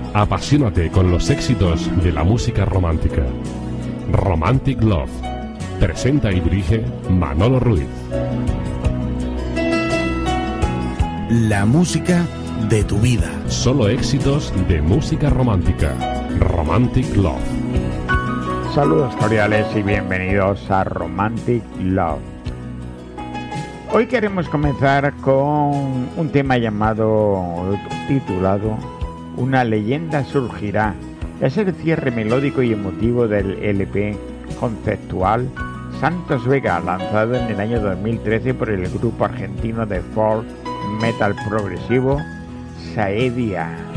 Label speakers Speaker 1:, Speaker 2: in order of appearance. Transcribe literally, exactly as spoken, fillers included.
Speaker 1: Apasionate con los éxitos de la música romántica. Romantic Love. Presenta y dirige Manolo Ruiz.
Speaker 2: La música de tu vida.
Speaker 1: Solo éxitos de música romántica. Romantic Love.
Speaker 3: Saludos cordiales y bienvenidos a Romantic Love. Hoy queremos comenzar con un tema llamado, titulado Una leyenda surgirá. Es el cierre melódico y emotivo del L P conceptual Santos Vega, lanzado en el año dos mil trece por el grupo argentino de folk metal progresivo Saedia.